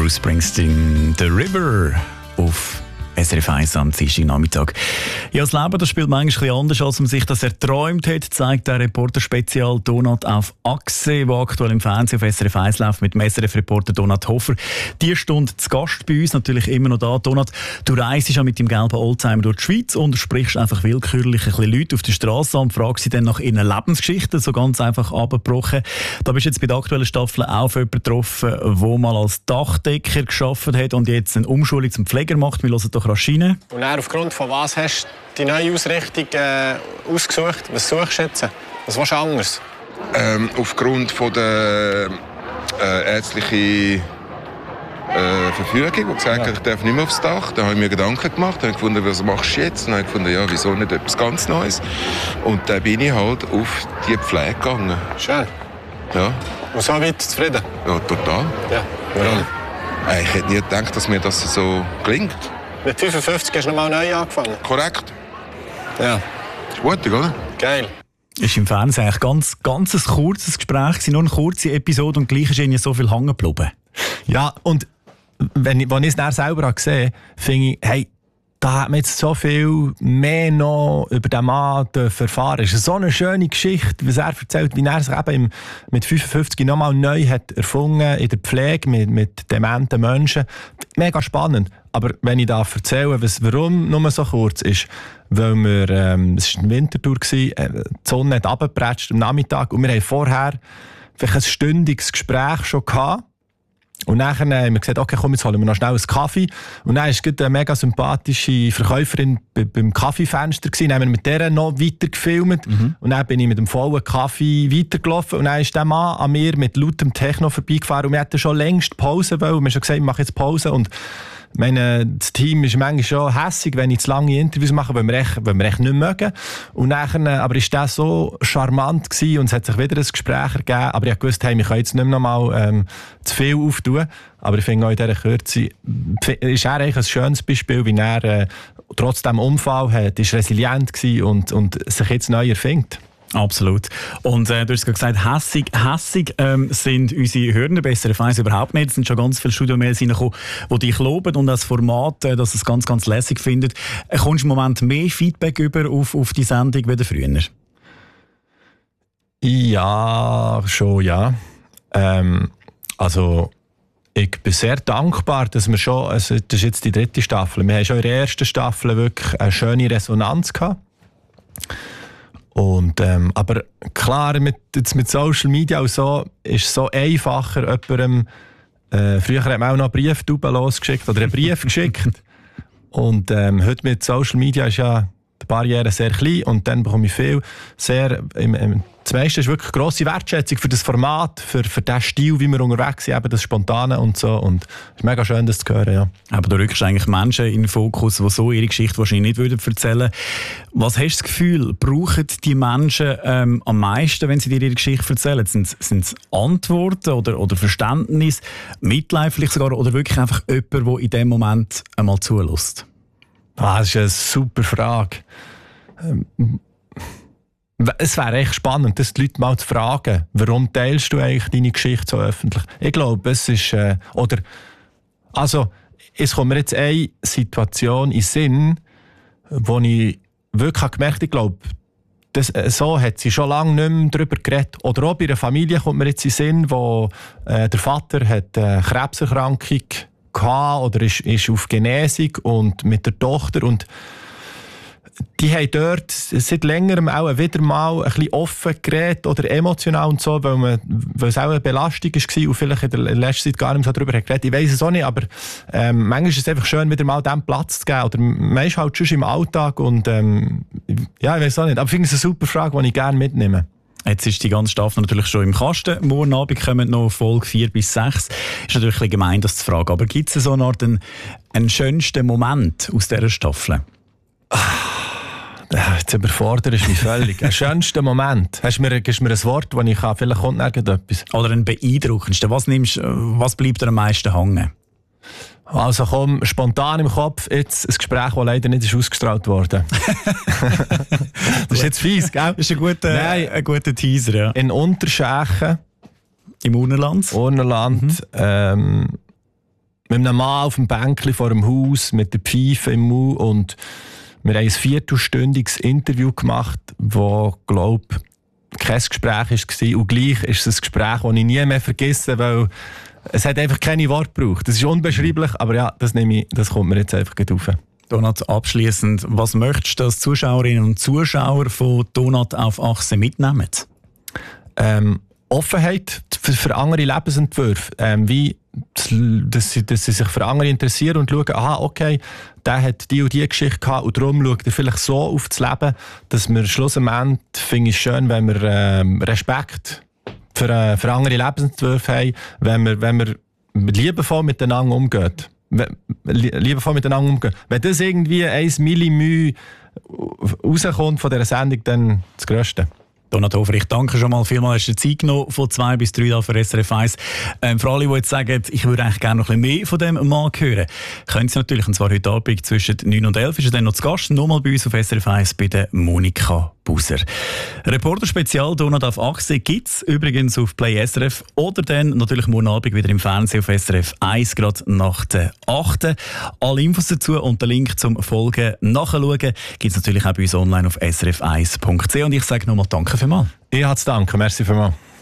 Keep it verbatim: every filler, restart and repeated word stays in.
Bruce Springsteen, «The River» auf S R F eins am Dienstagnachmittag. Ja, das Leben das spielt manchmal ein bisschen anders, als man sich das erträumt hat, zeigt der Reporter-Spezial Donat auf Achse, der aktuell im Fernsehen auf S R F eins läuft, mit dem S R F-Reporter Donat Hofer. Die Stunde zu Gast bei uns, natürlich immer noch da. Donat, du reist ja mit dem gelben Oldtimer durch die Schweiz und sprichst einfach willkürlich ein bisschen Leute auf der Straße an und fragst sie dann nach ihren Lebensgeschichten, so ganz einfach abgebrochen. Da bist du jetzt bei der aktuellen Staffel auch auf jemanden getroffen, der mal als Dachdecker gearbeitet hat und jetzt eine Umschulung zum Pfleger macht. Wir hören doch Raschine. Und dann, aufgrund von was hast du die neue Ausrichtung äh, ausgesucht? Was suchst du jetzt? Was willst du anders? Ähm, aufgrund von der äh, ärztlichen äh, Verfügung, die gesagt hat, ich darf nicht mehr aufs Dach. Da habe ich mir Gedanken gemacht. Dann habe ich gefunden, was machst du jetzt? Dann habe ich gefunden, ja, wieso nicht etwas ganz Neues? Und dann bin ich halt auf die Pflege gegangen. Schön. Ja. Und so weit zufrieden? Ja, total. Ja. Warum? Ja. Ich hätte nie gedacht, dass mir das so gelingt. Mit fünfundfünfzig hast du nochmal neu angefangen? Korrekt. Ja. Ist mutig, oder? Geil. Ist im Fernsehen eigentlich ganz, ganz ein kurzes Gespräch, nur eine kurze Episode und gleich ist ihnen so viel hängen geblieben. Ja, und wenn ich, wenn ich es dann selber gesehen habe, finde ich, hey, da hat man jetzt so viel mehr noch über den Mann erfahren. Es ist so eine schöne Geschichte, was er erzählt, wie er sich eben mit fünfundfünfzig nochmal neu hat erfunden in der Pflege mit, mit dementen Menschen. Mega spannend. Aber wenn ich da erzähle, was, warum nur so kurz ist, weil wir, ähm, es war eine Wintertour, äh, die Sonne hat runtergepratscht am Nachmittag und wir haben vorher vielleicht ein stündiges Gespräch schon gehabt. Und dann haben wir gesagt, okay, komm, jetzt holen wir noch schnell einen Kaffee. Und dann war eine mega sympathische Verkäuferin beim Kaffeefenster. Dann haben wir mit der noch weiter gefilmt. Mhm. Und dann bin ich mit dem vollen Kaffee weitergelaufen. Und dann ist der Mann an mir mit lautem Techno vorbeigefahren. Und wir hatten schon längst Pause wollen. Wir haben schon gesagt, ich mache jetzt Pause. Und meine, das Team ist manchmal schon hässig, wenn ich zu lange Interviews mache, weil wir echt, weil wir echt nicht mögen. Und nachher, aber ist das so charmant gewesen und es hat sich wieder ein Gespräch ergeben. Aber ich wusste, hey, wir können jetzt nicht mehr noch mal ähm, zu viel auftun. Aber ich finde auch in dieser Kürze ist er eigentlich ein schönes Beispiel, wie er äh, trotz dem Unfall hat, ist resilient gewesen und, und sich jetzt neu erfindet. Absolut. Und äh, du hast gerade gesagt, hässig, hässig ähm, sind unsere Hörer, besser auf eins überhaupt nicht. Es sind schon ganz viele Studiomails reingekommen, die dich loben und das Format, äh, das es ganz, ganz lässig findet. Äh, kommst du im Moment mehr Feedback über auf, auf die Sendung wie früher? Ja, schon, ja. Ähm, also, ich bin sehr dankbar, dass wir schon, also das ist jetzt die dritte Staffel, wir haben schon in der ersten Staffel wirklich eine schöne Resonanz gehabt. Und, ähm, aber klar, mit, jetzt mit Social Media und so ist es so einfacher, jemandem, äh, früher hat man auch noch einen Brieftauben losgeschickt oder einen Brief geschickt. Und ähm, heute mit Social Media ist ja die Barriere sehr klein und dann bekomme ich viel. Sehr, im, im, das meiste ist wirklich grosse Wertschätzung für das Format, für, für den Stil, wie wir unterwegs sind, eben das Spontane und so. Und es ist mega schön, das zu hören, ja. Aber du rückst eigentlich Menschen in den Fokus, die so ihre Geschichte wahrscheinlich nicht würden erzählen. Was hast du das Gefühl, brauchen die Menschen ähm, am meisten, wenn sie dir ihre Geschichte erzählen? Sind es Antworten oder, oder Verständnis, Mitleid vielleicht sogar oder wirklich einfach jemand, der in dem Moment einmal zulässt? Ah, das ist eine super Frage. Ähm, es wäre echt spannend, das die Leute mal zu fragen, warum teilst du eigentlich deine Geschichte so öffentlich? Ich glaube, es ist, äh, oder, also, es kommt mir jetzt eine Situation in den Sinn, wo ich wirklich gemerkt habe, ich glaube, das, äh, so hat sie schon lange nicht mehr darüber geredet. Oder auch bei einer Familie kommt mir jetzt in den Sinn, wo äh, der Vater hat eine Krebserkrankung gehabt oder ist, ist auf Genesung und mit der Tochter und die haben dort seit längerem auch wieder mal ein bisschen offen geredet oder emotional und so, weil, man, weil es auch eine Belastung war und vielleicht in der letzten Zeit gar nicht mehr so darüber geredet. Ich weiss es auch nicht, aber ähm, manchmal ist es einfach schön, wieder mal dem Platz zu geben. Oder man ist halt schon im Alltag und ähm, ja, ich weiss auch nicht. Aber ich finde es eine super Frage, die ich gerne mitnehme. Jetzt ist die ganze Staffel natürlich schon im Kasten. Morgen Abend kommen noch Folge vier bis sechs. Ist natürlich ein bisschen gemein, das zu fragen. Aber gibt es so eine Art einen, einen schönsten Moment aus dieser Staffel? Jetzt überfordert es mich völlig. Ein schönster Moment. Hast du mir, gibst du mir ein Wort, das ich kann? Vielleicht kommt irgendetwas. Oder ein beeindruckendsten. Was, nimmst, was bleibt dir am meisten hängen? Also komm, spontan im Kopf, jetzt ein Gespräch, das leider nicht ist ausgestrahlt wurde. Das ist jetzt fies, gell? Das ist ein guter, Nein, ein guter Teaser, ja. In Unterschächen. Im Urnerland? Urnerland. Mhm. Ähm, mit einem Mann auf dem Bänkchen vor dem Haus mit der Pfeife im Mund und wir haben ein viertelstündiges Interview gemacht, das, glaube ich, kein Gespräch war. Und gleich ist es ein Gespräch, das ich nie mehr vergesse, weil es hat einfach keine Worte gebraucht. Das ist unbeschreiblich, aber ja, das, nehme ich, das kommt mir jetzt einfach gut rauf. Donat, abschliessend, was möchtest du als Zuschauerinnen und Zuschauer von Donat auf Achse mitnehmen? Ähm, Offenheit für, für andere Lebensentwürfe. Ähm, wie, dass sie, dass sie sich für andere interessieren und schauen, aha, okay, der hat die und die Geschichte gehabt und darum schaut er vielleicht so auf das Leben, dass wir schlussendlich, finde ich schön, wenn wir ähm, Respekt für, äh, für andere Lebensentwürfe haben, wenn wir, wenn wir liebevoll miteinander umgehen. liebevoll miteinander umgehen. Wenn das irgendwie ein Millimü rauskommt von dieser Sendung, dann das Größte. Donat Hofer, ich danke schon mal vielmals, hast du Zeit genommen von zwei bis drei für S R F eins. Ähm, für alle, die jetzt sagen, ich würde eigentlich gerne noch ein bisschen mehr von dem Mann hören, können Sie natürlich, und zwar heute Abend zwischen neun und elf, ist er dann noch zu Gast, nochmal bei uns auf S R F eins bei der Monika Buser. Reporter-Spezial Donat auf Achse gibt es übrigens auf Play S R F oder dann natürlich morgen Abend wieder im Fernsehen auf S R F eins, gerade nach der achten. Alle Infos dazu und den Link zum Folgen nachschauen gibt es natürlich auch bei uns online auf s r f eins punkt c h. Und ich sage nochmal Danke vielmals. Ich habe zu danken. Merci vielmals.